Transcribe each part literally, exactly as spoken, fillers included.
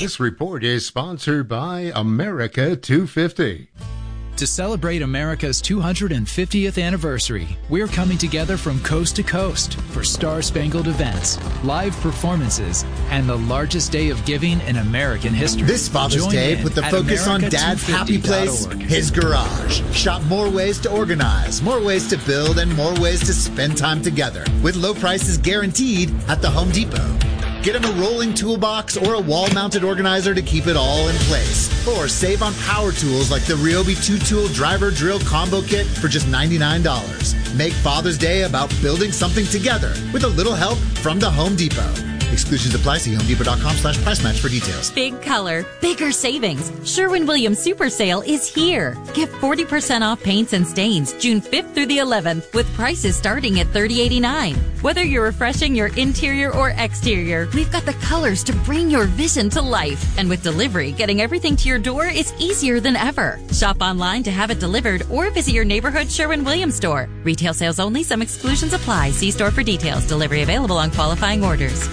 This report is sponsored by America two fifty. To celebrate America's two hundred fiftieth anniversary, we're coming together from coast to coast for star-spangled events, live performances, and the largest day of giving in American history. This Father's Join Day, in put the at focus on America Dad's two fifty happy place, dot org. his garage. Shop more ways to organize, more ways to build, and more ways to spend time together. With low prices guaranteed at the Home Depot. Get him a rolling toolbox or a wall-mounted organizer to keep it all in place. Or save on power tools like the Ryobi two-tool driver drill combo kit for just ninety-nine dollars. Make Father's Day about building something together with a little help from the Home Depot. Exclusions apply. See homedepot.com slash price match for details. Big color, bigger savings. Sherwin-Williams Super Sale is here. Get forty percent off paints and stains June fifth through the eleventh with prices starting at thirty eighty-nine. Whether you're refreshing your interior or exterior, we've got the colors to bring your vision to life. And with delivery, getting everything to your door is easier than ever. Shop online to have it delivered or visit your neighborhood Sherwin-Williams store. Retail sales only. Some exclusions apply. See store for details. Delivery available on qualifying orders.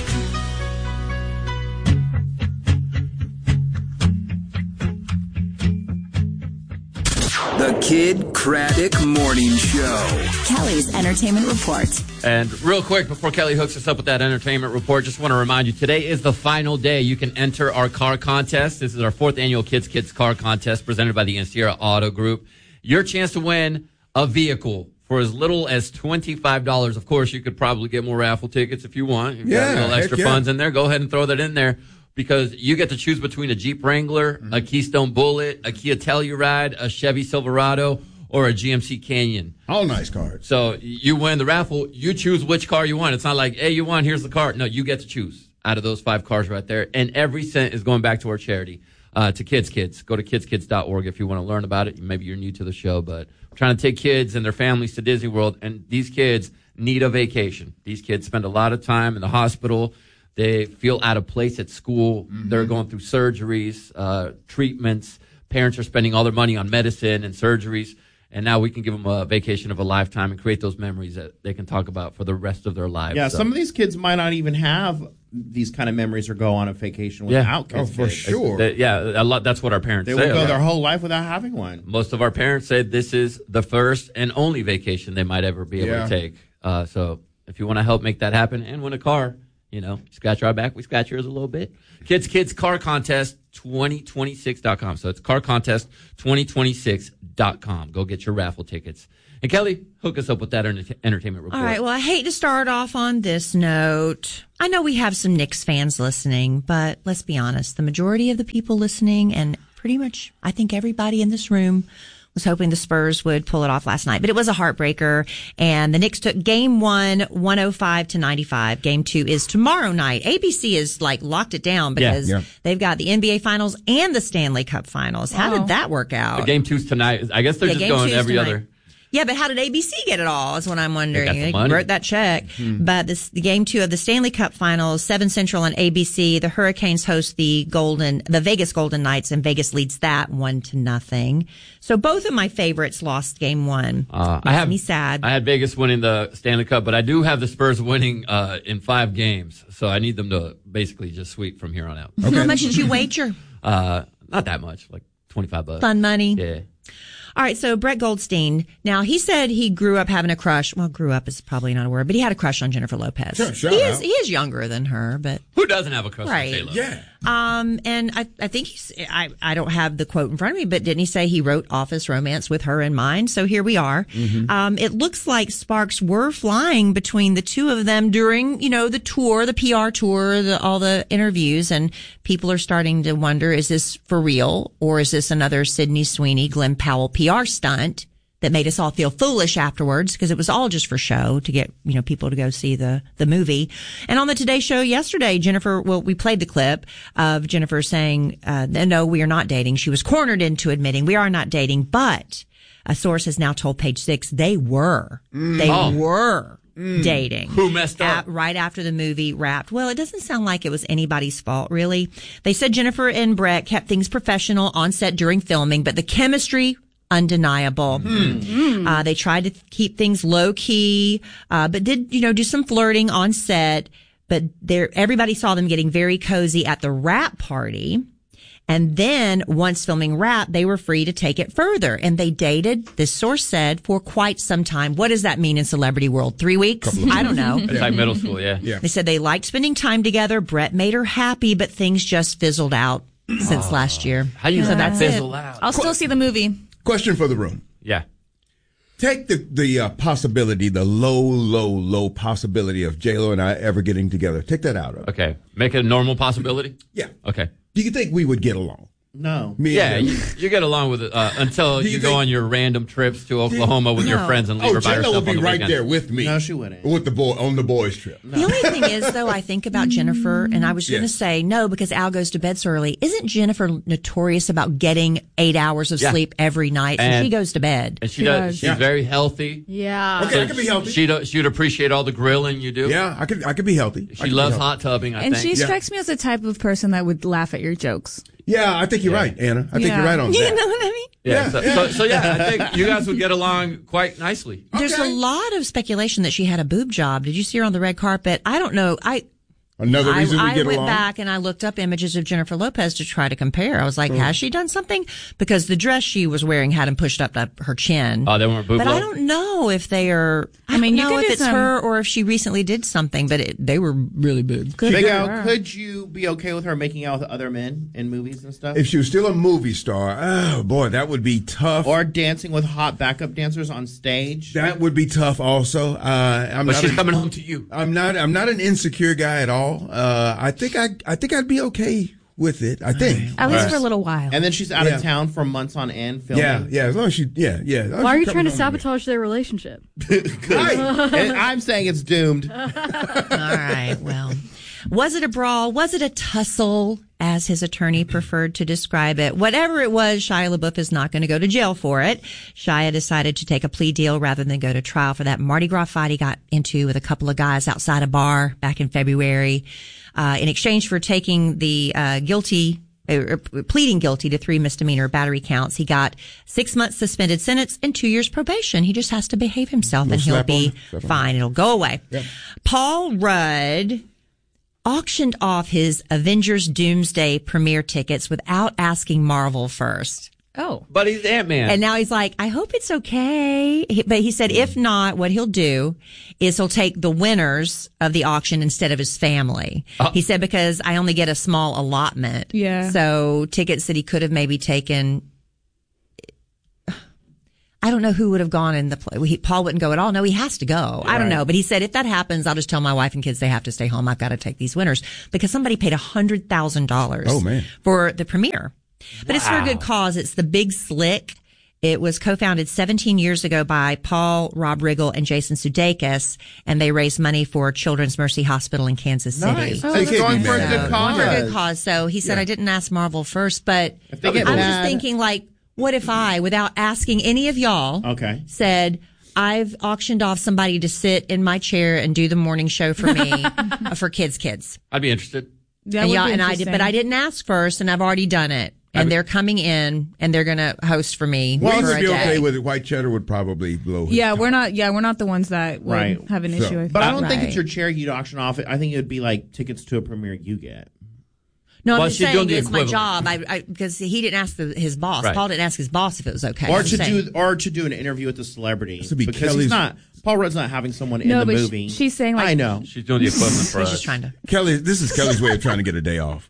The Kid Craddock Morning Show. Kelly's Entertainment Report. And real quick, before Kelly hooks us up with that entertainment report, just want to remind you, today is the final day you can enter our car contest. This is our fourth annual Kids Kids Car Contest presented by the Sierra Auto Group. Your chance to win a vehicle for as little as twenty-five dollars. Of course, you could probably get more raffle tickets if you want. You've yeah, got a little extra yeah. funds in there. Go ahead and throw that in there. Because you get to choose between a Jeep Wrangler, mm-hmm. a Keystone Bullet, a Kia Telluride, a Chevy Silverado, or a G M C Canyon. All nice cars. So you win the raffle. You choose which car you want. It's not like, hey, you won, here's the car. No, you get to choose out of those five cars right there. And every cent is going back to our charity, uh, to Kids Kids. Go to kids kids dot org if you want to learn about it. Maybe you're new to the show, but we're trying to take kids and their families to Disney World. And these kids need a vacation. These kids spend a lot of time in the hospital. They feel out of place at school. Mm-hmm. They're going through surgeries, uh, treatments. Parents are spending all their money on medicine and surgeries. And now we can give them a vacation of a lifetime and create those memories that they can talk about for the rest of their lives. Yeah, so. Some of these kids might not even have these kind of memories or go on a vacation without yeah. kids. Oh, for kids. sure. They, yeah, a lot. That's what our parents They say. will go yeah. their whole life without having one. Most of our parents said this is the first and only vacation they might ever be able yeah. to take. Uh, so if you want to help make that happen and win a car, you know, scratch our back, we scratch yours a little bit. Kids Kids Car Contest twenty twenty-six dot com. So it's car contest twenty twenty-six dot com. Go get your raffle tickets. And Kelly, hook us up with that enter- entertainment report. All right. Well, I hate to start off on this note. I know we have some Knicks fans listening, but let's be honest. The majority of the people listening, and pretty much I think everybody in this room, was hoping the Spurs would pull it off last night, but it was a heartbreaker, and the Knicks took game one, one oh five to ninety-five. Game two is tomorrow night. A B C is like locked it down because yeah, yeah. they've got the N B A Finals and the Stanley Cup Finals. How oh. did that work out? The game two's tonight. I guess they're yeah, just going every tonight. other. Yeah, but how did A B C get it all is what I'm wondering. They, they wrote that check. Hmm. But this, the game two of the Stanley Cup Finals, seven Central on A B C. The Hurricanes host the Golden, the Vegas Golden Knights, and Vegas leads that one to nothing. So both of my favorites lost game one. Uh, I have me sad. I had Vegas winning the Stanley Cup, but I do have the Spurs winning uh, in five games. So I need them to basically just sweep from here on out. Okay. How much did you wager? Uh, not that much, like twenty-five bucks. Fun money. Yeah. All right, so Brett Goldstein. Now, he said he grew up having a crush. Well, grew up is probably not a word, but he had a crush on Jennifer Lopez. Sure, shout he is out. he is younger than her, but who doesn't have a crush right. on J-Lo? Yeah. Um, and I I think he's I I don't have the quote in front of me, but didn't he say he wrote Office Romance with her in mind? So here we are. Mm-hmm. Um, it looks like sparks were flying between the two of them during, you know, the tour, the P R tour, the, all the interviews, and people are starting to wonder: is this for real, or is this another Sydney Sweeney, Glenn Powell P R stunt that made us all feel foolish afterwards, because it was all just for show to get, you know, people to go see the, the movie. And on the Today Show yesterday, Jennifer, well, we played the clip of Jennifer saying, uh, no, we are not dating. She was cornered into admitting we are not dating, but a source has now told Page Six they were. Mm. They oh. were. Mm. dating. Who messed up? At, right after the movie wrapped. Well, it doesn't sound like it was anybody's fault, really. They said Jennifer and Brett kept things professional on set during filming, but the chemistry undeniable. Mm. Uh, they tried to keep things low key, uh, but did, you know, do some flirting on set. but there, everybody saw them getting very cozy at the wrap party. And then once filming Wrap, they were free to take it further. And they dated, this source said, for quite some time. What does that mean in celebrity world? Three weeks? I don't know. It's like middle school, yeah. yeah. They said they liked spending time together. Brett made her happy, but things just fizzled out since last year. How do you So let that that's fizzle it. out? I'll still see the movie. Question for the room. Yeah. Take the the uh, possibility, the low, low, low possibility of J-Lo and I ever getting together. Take that out of it. Okay. Make it a normal possibility? Yeah. Okay. Do you think we would get along? No. Me Yeah, and him? you, you get along with it uh, until Do you, you go think- on your random trips to Oklahoma with your No. friends and leave Oh, her by J-Lo herself would be on the right weekend. there with me. No, she wouldn't. With the boy on the boys trip. The only thing is, though, I think about Jennifer, and I was going to Yes. say no because Al goes to bed so early. Isn't Jennifer notorious about getting eight hours of Yeah. sleep every night? So And- she goes to bed. And she, She does. does. She's Yeah. very healthy. Yeah. Okay, I can be healthy. She'd, she'd appreciate all the grilling you do. Yeah, I could I could be healthy. I She could be loves healthy. hot tubbing, I And think. she Yeah. strikes me as the type of person that would laugh at your jokes. Yeah, I think you're Yeah. right, Anna. I think Yeah. you're right on You that. know what I mean? Yeah, Yeah, so, yeah. So, so yeah, I think you guys would get along quite nicely. There's a lot of speculation that she had a boob job. Did you see her on the red carpet? I don't know. I Another I, reason we I get went along. back and I looked up images of Jennifer Lopez to try to compare. I was like, has she done something? Because the dress she was wearing hadn't pushed up to her chin. Oh, they weren't boob But I low? don't know if they are. I, I mean, don't you know can if do it's some- her or if she recently did something. But it, they were really big. Big Al, could you be okay with her making out with other men in movies and stuff? If she was still a movie star, oh boy, that would be tough. Or dancing with hot backup dancers on stage? That would be tough also. Uh, I'm But not she's a- coming home to you. I'm not. I'm not an insecure guy at all. Uh, I think I. I think I'd be okay with it. I think. At least Right. for a little while. And then she's out Yeah. of town for months on end filming. Yeah, yeah. As long as she. Yeah, yeah. as long as Why are she you coming trying to home me. sabotage their relationship? Right. And I'm saying it's doomed. All right. Well, was it a brawl? Was it a tussle, as his attorney preferred to describe it? Whatever it was, Shia LaBeouf is not going to go to jail for it. Shia decided to take a plea deal rather than go to trial for that Mardi Gras fight he got into with a couple of guys outside a bar back in February. Uh, in exchange for taking the uh, guilty Uh, pleading guilty to three misdemeanor battery counts. He got six months suspended sentence and two years probation. He just has to behave himself and he'll slap be on- slap on. fine. It'll go away. Yeah. Paul Rudd auctioned off his Avengers Doomsday premiere tickets without asking Marvel first. Oh. But he's Ant-Man. And now he's like, I hope it's okay. He- But he said, if not, what he'll do is he'll take the winners of the auction instead of his family. Uh. He said, because I only get a small allotment. Yeah. So tickets that he could have maybe taken. I don't know who would have gone in the play. He, Paul wouldn't go at all. No, he has to go. I don't know. But he said, if that happens, I'll just tell my wife and kids they have to stay home. I've got to take these winners because somebody paid a hundred thousand dollars Oh, man. for the premiere. But it's for a good cause. It's the Big Slick. It was co-founded seventeen years ago by Paul, Rob Riggle, and Jason Sudeikis, and they raised money for Children's Mercy Hospital in Kansas City. Nice. Oh, it's that's going for a nice. good cause. For a good cause. So he said, Yeah. I didn't ask Marvel first, but If they get I was mad- just thinking, like, what if I, without asking any of y'all, Okay. said, I've auctioned off somebody to sit in my chair and do the morning show for me, uh, for kids, kids. I'd be interested. That and would y'all, be and I did, but I didn't ask first, and I've already done it. And I'd- they're coming in, and they're going to host for me Well, for would a be day. okay with it. White cheddar would probably blow. his Yeah, top. we're not. Yeah, we're not the ones that would Right. have an So- issue with. But I that. don't think Right. it's your chair you'd auction off. I think it would be like tickets to a premiere you get. No, I'm Well, just she's doing saying the it's my equivalent. job. I, I because he didn't ask the, his boss. Right. Paul didn't ask his boss if it was okay. Or I'm to just saying. do or to do an interview with a celebrity. This would be because Kelly's- he's not Paul Rudd's not having someone No, in the but sh- movie. she's saying, like- I know. She's doing the equivalent for He's us. just trying to. Kelly, this is Kelly's way of trying to get a day off.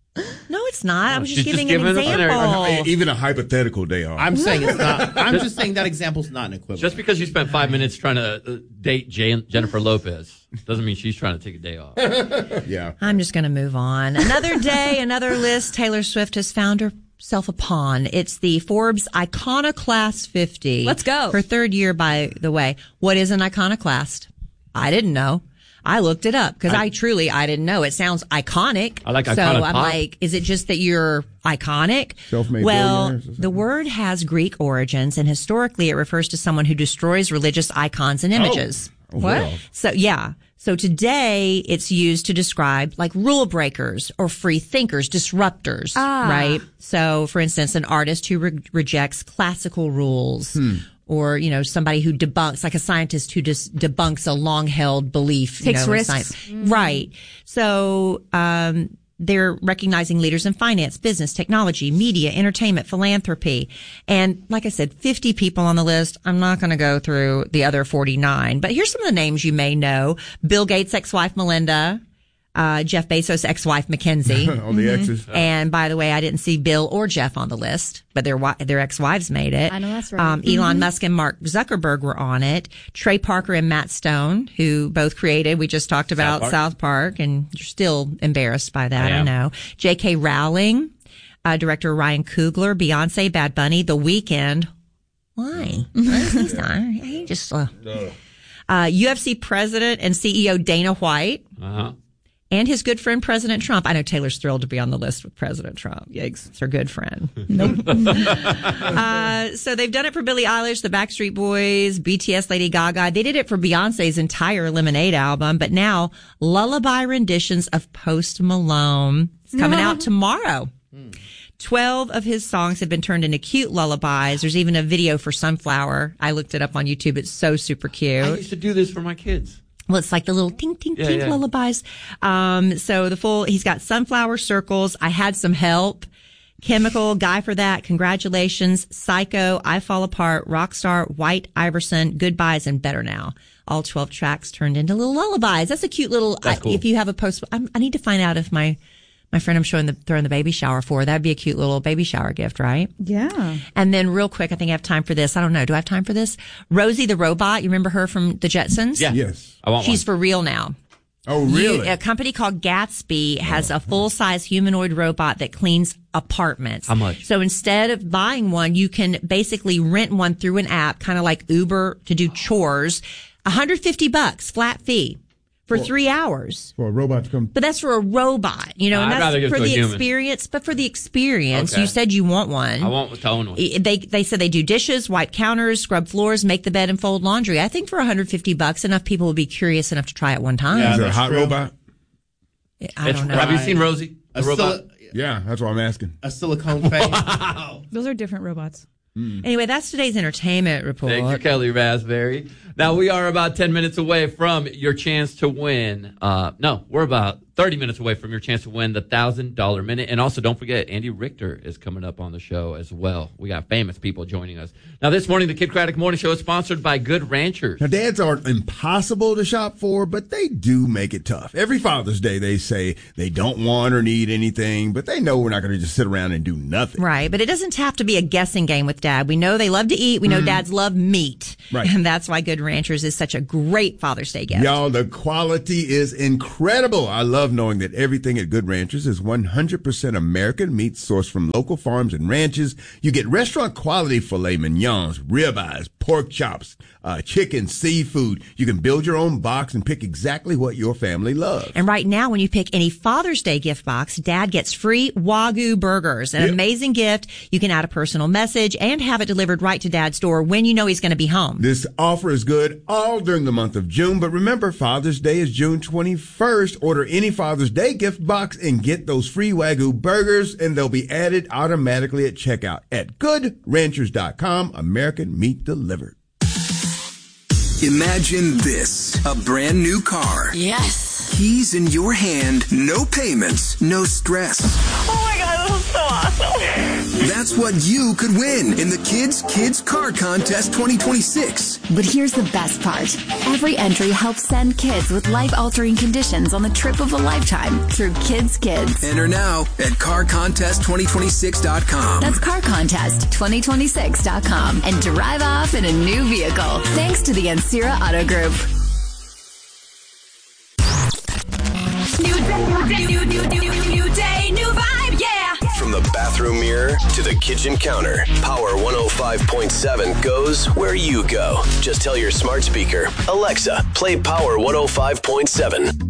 No, it's not. I was just She's just giving an giving an example. scenario. Even a hypothetical day off. I'm saying it's not. I'm just saying that example's not an equivalent. Just because you spent five minutes trying to uh, date Jan- Jennifer Lopez doesn't mean she's trying to take a day off. yeah. I'm just going to move on. Another day, another list. Taylor Swift has found herself a pawn. It's the Forbes Iconoclast fifty. Let's go. Her third year, by the way. What is an iconoclast? I didn't know. I looked it up because I, I truly, I didn't know. It sounds iconic. I like So iconic I'm pop. like, is it just that you're iconic? Self-made well, billionaires or something? the word has Greek origins, and historically it refers to someone who destroys religious icons and images. Oh, well. So, yeah. So today it's used to describe like rule breakers or free thinkers, disruptors, Ah. right? So, for instance, an artist who re- rejects classical rules. or, you know, somebody who debunks, like a scientist who just debunks a long-held belief. Takes you know, in risks. science. Mm. Right. So, um, they're recognizing leaders in finance, business, technology, media, entertainment, philanthropy. And like I said, fifty people on the list. I'm not going to go through the other forty-nine, but here's some of the names you may know. Bill Gates' ex-wife, Melinda. Uh, Jeff Bezos' ex-wife, Mackenzie. On the Mhm. exes. And by the way, I didn't see Bill or Jeff on the list, but their wi- their ex-wives made it. I know that's right. Um, Elon Mhm. Musk and Mark Zuckerberg were on it. Trey Parker and Matt Stone, who both created, we just talked about Park. South Park, and you're still embarrassed by that, I I, am. know. J K. Rowling, uh, director Ryan Coogler, Beyonce, Bad Bunny, The Weeknd. Why? He's not. He just, uh, uh, U F C president and C E O Dana White. Uh-huh. And his good friend, President Trump. I know Taylor's thrilled to be on the list with President Trump. Yikes. It's her good friend. Nope. uh, so they've done it for Billie Eilish, the Backstreet Boys, B T S, Lady Gaga. They did it for Beyonce's entire Lemonade album. But now, lullaby renditions of Post Malone. It's coming out tomorrow. Twelve of his songs have been turned into cute lullabies. There's even a video for Sunflower. I looked it up on YouTube. It's so super cute. I used to do this for my kids. Well, it's like the little ting, ting, Yeah, ting yeah. lullabies. Um, so the full, he's got Sunflower, Circles, I Had Some Help, Chemical, Guy for That, Congratulations, Psycho, I Fall Apart, Rockstar, White Iverson, Goodbyes, and Better Now. All twelve tracks turned into little lullabies. That's a cute little, That's I, cool. if you have a post, I'm, I need to find out if my, my friend I'm showing the, throwing the baby shower for, that'd be a cute little baby shower gift, right? Yeah. And then real quick, I think I have time for this. I don't know. Do I have time for this? Rosie the robot. You remember her from the Jetsons? Yeah. Yes. I want She's one. for real now. Oh, really? You- a company called Gatsby has a full-size humanoid robot that cleans apartments. How much? So instead of buying one, you can basically rent one through an app, kind of like Uber, to do chores. one hundred fifty bucks flat fee for three hours. For a robot to come. But that's for a robot, you know, and I'd rather that's give for it to the a human. experience. But for the experience, Okay. you said you want one. I want to own one. They they said they do dishes, wipe counters, scrub floors, make the bed, and fold laundry. I think for one hundred fifty bucks, enough people will be curious enough to try it one time. Yeah, Is it a that's hot true. robot? I It's- don't know. Have you seen Rosie? The A, robot? sil- Yeah, that's what I'm asking. a silicone face. Those are different robots. Anyway, that's today's entertainment report. Thank you, Kelly Raspberry. Now, we are about ten minutes away from your chance to win. Uh, no, we're about thirty minutes away from your chance to win the one thousand dollars minute. And also, don't forget, Andy Richter is coming up on the show as well. We got famous people joining us. Now, this morning, the Kid Craddock Morning Show is sponsored by Good Ranchers. Now, dads aren't impossible to shop for, but they do make it tough. Every Father's Day, they say they don't want or need anything, but they know we're not going to just sit around and do nothing. Right, but it doesn't have to be a guessing game with Dad. We know they love to eat. We know dads love meat. Right. And that's why Good Ranchers is such a great Father's Day gift. Y'all, the quality is incredible. I love knowing that everything at Good Ranchers is one hundred percent American meat sourced from local farms and ranches. You get restaurant quality filet mignons, ribeyes, pork chops, uh, chicken, seafood. You can build your own box and pick exactly what your family loves. And right now, when you pick any Father's Day gift box, Dad gets free Wagyu burgers. An Yep. amazing gift. You can add a personal message and have it delivered right to Dad's door when you know he's going to be home. This offer is good all during the month of June, but remember, Father's Day is June twenty-first. Order any Father's Day gift box and get those free Wagyu burgers, and they'll be added automatically at checkout at good ranchers dot com. American meat delivered. Imagine this, a brand new car. Yes. Keys in your hand, no payments, no stress. Oh my God, this is so awesome. That's what you could win in the Kids Kids Car Contest twenty twenty-six. But here's the best part. Every entry helps send kids with life-altering conditions on the trip of a lifetime through Kids Kids. Enter now at car contest twenty twenty-six dot com. That's car contest twenty twenty-six dot com and drive off in a new vehicle. Thanks to the Ansira Auto Group. New day, new, new, new, new, new day, new vibe, yeah. From the bathroom mirror to the kitchen counter, Power one oh five point seven goes where you go. Just tell your smart speaker, Alexa, play Power one oh five point seven.